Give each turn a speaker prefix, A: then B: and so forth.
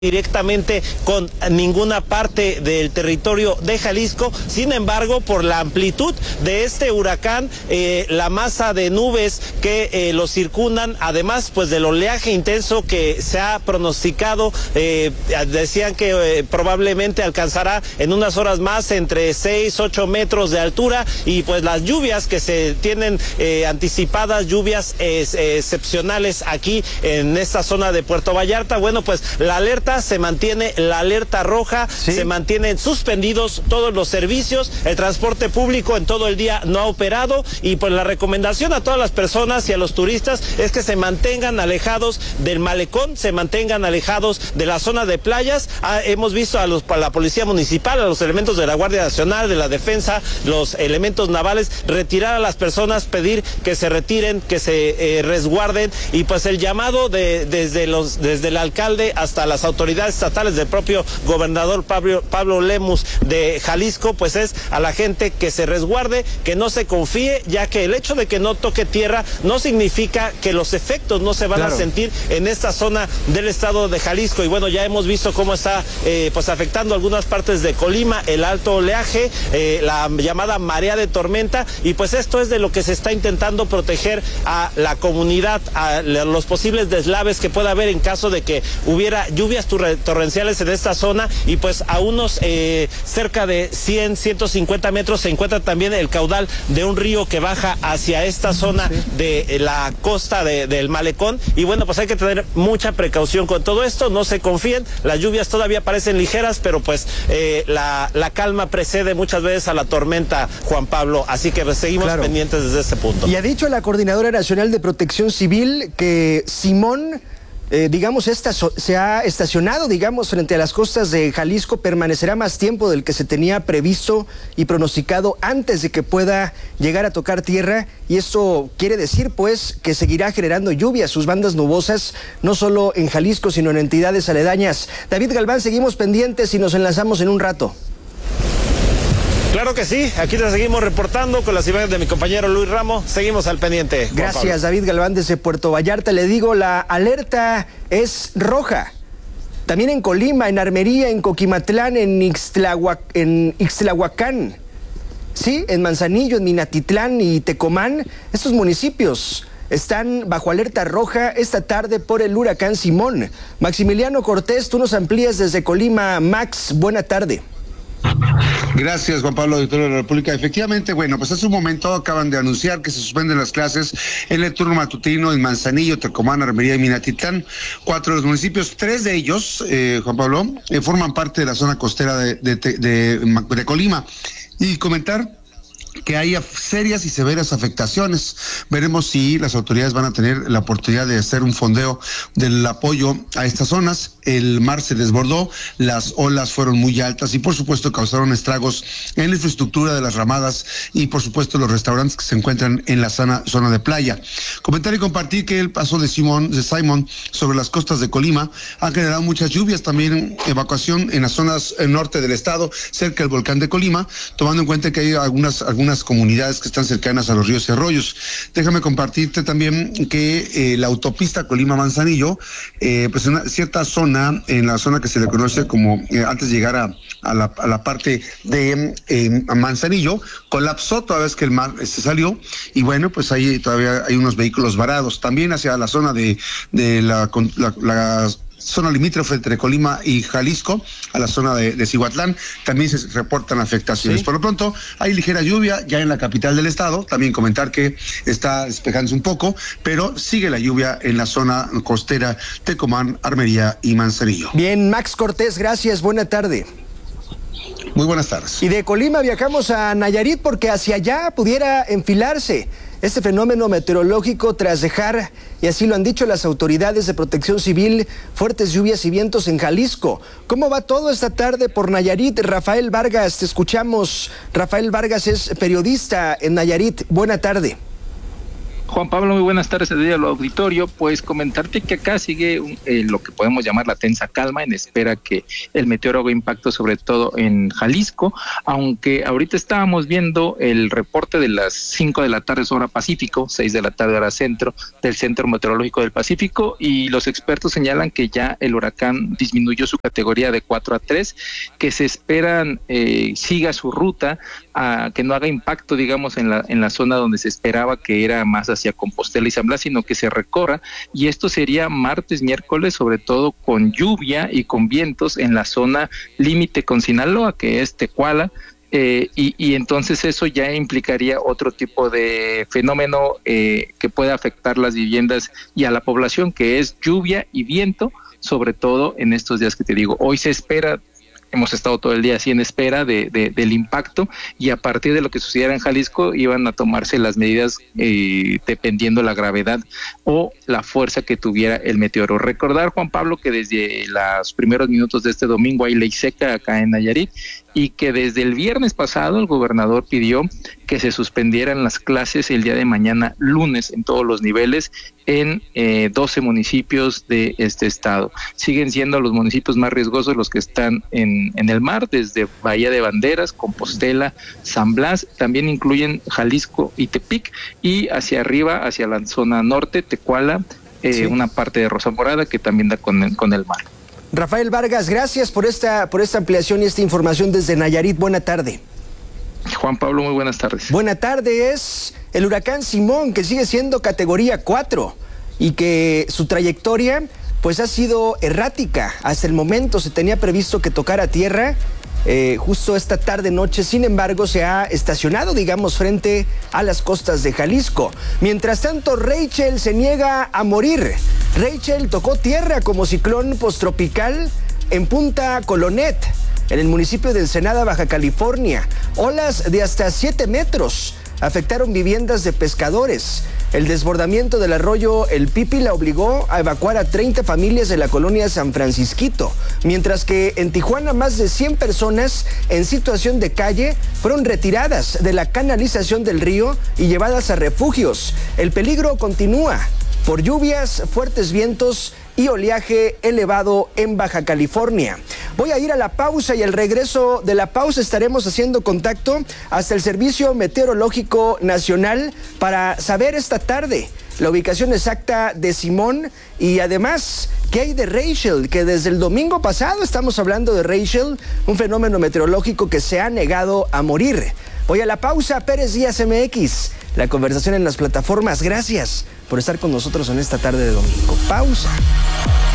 A: directamente con ninguna parte del territorio de Jalisco. Sin embargo, por la amplitud de este huracán, la masa de nubes que lo circundan, además pues del oleaje intenso que se ha pronosticado, decían que probablemente alcanzará en unas horas más entre 6-8 metros de altura, y pues las lluvias que se tienen anticipadas, lluvias excepcionales aquí en esta zona de Puerto Vallarta. Bueno, pues la alerta se mantiene, la alerta roja, ¿sí? Se mantienen suspendidos todos los servicios, el transporte público en todo el día no ha operado, y pues la recomendación a todas las personas y a los turistas es que se mantengan alejados del malecón, se mantengan alejados de la zona de playas. Hemos visto a la policía municipal, a los elementos de la Guardia Nacional, de la defensa, los elementos navales, retirar a las personas, pedir que se retiren, que se resguarden, y pues el llamado desde el alcalde hasta las autoridades estatales, del propio gobernador Pablo Lemus de Jalisco, pues es a la gente que se resguarde, que no se confíe, ya que el hecho de que no toque tierra no significa que los efectos no se van a sentir en esta zona del estado de Jalisco. Y bueno, ya hemos visto cómo está pues afectando algunas partes de Colima, el alto oleaje, la llamada marea de tormenta, y pues esto es de lo que se está intentando proteger a la comunidad, a los posibles deslaves que pueda haber en caso de que hubiera lluvias torrenciales en esta zona. Y pues a unos cerca de 150 metros se encuentra también el caudal de un río que baja hacia esta zona de la costa del malecón, y bueno, pues hay que tener mucha precaución con todo esto, no se confíen, las lluvias todavía parecen ligeras, pero pues la calma precede muchas veces a la tormenta, Juan Pablo, así que pues, seguimos pendientes desde este punto.
B: Y ha dicho la Coordinadora Nacional de Protección Civil que Simón se ha estacionado, frente a las costas de Jalisco, permanecerá más tiempo del que se tenía previsto y pronosticado antes de que pueda llegar a tocar tierra, y esto quiere decir, pues, que seguirá generando lluvias, sus bandas nubosas, no solo en Jalisco, sino en entidades aledañas. David Galván, seguimos pendientes y nos enlazamos en un rato.
A: Claro que sí, aquí te seguimos reportando con las imágenes de mi compañero Luis Ramos, seguimos al pendiente.
B: Gracias, David Galván desde Puerto Vallarta. Le digo, la alerta es roja. También en Colima, en Armería, en Coquimatlán, en Ixtlahuacán, sí, en Manzanillo, en Minatitlán y Tecomán. Estos municipios están bajo alerta roja esta tarde por el huracán Simón. Maximiliano Cortés, tú nos amplías desde Colima. Max, buena tarde.
C: Gracias, Juan Pablo, auditorio de la República. Efectivamente, bueno, pues hace un momento acaban de anunciar que se suspenden las clases en el turno matutino en Manzanillo, Tecomán, Armería y Minatitlán. 4 de los municipios, 3 de ellos, Juan Pablo, forman parte de la zona costera de Colima. Y comentar que haya serias y severas afectaciones. Veremos si las autoridades van a tener la oportunidad de hacer un fondeo del apoyo a estas zonas. El mar se desbordó, las olas fueron muy altas y por supuesto causaron estragos en la infraestructura de las ramadas y por supuesto los restaurantes que se encuentran en la zona de playa. Comentar y compartir que el paso de Simón sobre las costas de Colima ha generado muchas lluvias, también evacuación en las zonas norte del estado, cerca del volcán de Colima, tomando en cuenta que hay algunas comunidades que están cercanas a los ríos y arroyos. Déjame compartirte también que la autopista Colima-Manzanillo, pues en una cierta zona, en la zona que se le conoce como antes de llegar a la parte de Manzanillo, colapsó toda vez que el mar se salió, y bueno, pues ahí todavía hay unos vehículos varados. También hacia la zona de la zona limítrofe entre Colima y Jalisco, a la zona de Cihuatlán, también se reportan afectaciones. Sí. Por lo pronto, hay ligera lluvia ya en la capital del estado. También comentar que está despejándose un poco, pero sigue la lluvia en la zona costera Tecomán, Armería y Manzanillo.
B: Bien, Max Cortés, gracias, buena tarde.
C: Muy buenas tardes.
B: Y de Colima viajamos a Nayarit porque hacia allá pudiera enfilarse este fenómeno meteorológico tras dejar, y así lo han dicho las autoridades de Protección Civil, fuertes lluvias y vientos en Jalisco. ¿Cómo va todo esta tarde por Nayarit? Rafael Vargas, te escuchamos. Rafael Vargas es periodista en Nayarit. Buena tarde.
D: Juan Pablo, muy buenas tardes al auditorio. Pues comentarte que acá sigue lo que podemos llamar la tensa calma en espera que el meteoro haga impacto sobre todo en Jalisco, aunque ahorita estábamos viendo el reporte de las 5 de la tarde hora Pacífico, 6 de la tarde hora centro, del Centro Meteorológico del Pacífico, y los expertos señalan que ya el huracán disminuyó su categoría de 4 a 3, que se esperan siga su ruta, que no haga impacto, digamos, en la zona donde se esperaba, que era más hacia Compostela y San Blas, sino que se recorra, y esto sería martes, miércoles, sobre todo con lluvia y con vientos en la zona límite con Sinaloa, que es Tecuala, y entonces eso ya implicaría otro tipo de fenómeno que puede afectar las viviendas y a la población, que es lluvia y viento, sobre todo en estos días que te digo. Hoy se espera, hemos estado todo el día así en espera del impacto, y a partir de lo que sucediera en Jalisco iban a tomarse las medidas dependiendo la gravedad o la fuerza que tuviera el meteoro. Recordar, Juan Pablo, que desde los primeros minutos de este domingo hay ley seca acá en Nayarit, y que desde el viernes pasado el gobernador pidió que se suspendieran las clases el día de mañana, lunes, en todos los niveles, en 12 municipios de este estado. Siguen siendo los municipios más riesgosos los que están en el mar, desde Bahía de Banderas, Compostela, San Blas, también incluyen Jalisco y Tepic, y hacia arriba, hacia la zona norte, Tecuala, sí, una parte de Rosa Morada que también da con el mar.
B: Rafael Vargas, gracias por esta ampliación y esta información desde Nayarit. Buena tarde.
D: Juan Pablo, muy buenas tardes.
B: Buena tarde. Es el huracán Simón, que sigue siendo categoría 4 y que su trayectoria pues ha sido errática. Hasta el momento se tenía previsto que tocara tierra justo esta tarde-noche. Sin embargo, se ha estacionado, digamos, frente a las costas de Jalisco. Mientras tanto, Rachel se niega a morir. Rachel tocó tierra como ciclón posttropical en Punta Colonet, en el municipio de Ensenada, Baja California. Olas de hasta 7 metros afectaron viviendas de pescadores. El desbordamiento del arroyo El Pipi la obligó a evacuar a 30 familias de la colonia San Francisquito, mientras que en Tijuana más de 100 personas en situación de calle fueron retiradas de la canalización del río y llevadas a refugios. El peligro continúa por lluvias, fuertes vientos y oleaje elevado en Baja California. Voy a ir a la pausa y al regreso de la pausa estaremos haciendo contacto hasta el Servicio Meteorológico Nacional para saber esta tarde la ubicación exacta de Simón y además qué hay de Rachel, que desde el domingo pasado estamos hablando de Rachel, un fenómeno meteorológico que se ha negado a morir. Voy a la pausa. Pérez Díaz MX, la conversación en las plataformas. Gracias por estar con nosotros en esta tarde de domingo. Pausa.